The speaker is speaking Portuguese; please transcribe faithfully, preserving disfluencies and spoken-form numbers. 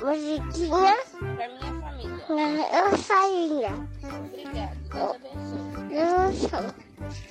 musiquinha para minha família. eu saía. Obrigado. Deus abençoe. Eu sou.